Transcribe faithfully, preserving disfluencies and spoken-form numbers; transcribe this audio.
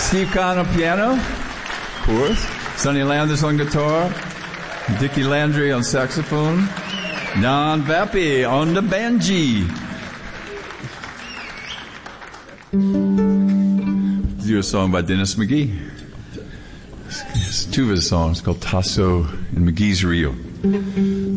Steve Kahn on piano, of course. Sonny Landers on guitar. Dickie Landry on saxophone. Don Vappy on the banjee. Do a song by Dennis McGee. It's two of his songs called Tasso and McGee's Rio.